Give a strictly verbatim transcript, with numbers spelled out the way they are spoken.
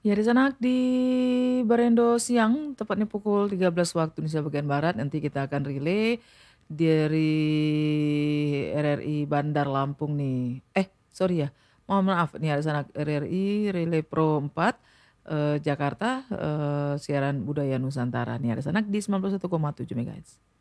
Ya di sana di Barendo siang, tepatnya pukul tiga belas waktu Indonesia bagian barat, nanti kita akan relay dari R R I Bandar Lampung nih. Eh, sorry ya, mohon maaf nih ada sana R R I Relay Pro empat eee, Jakarta, eee, siaran budaya Nusantara nih ada sana di sembilan puluh satu koma tujuh MHz.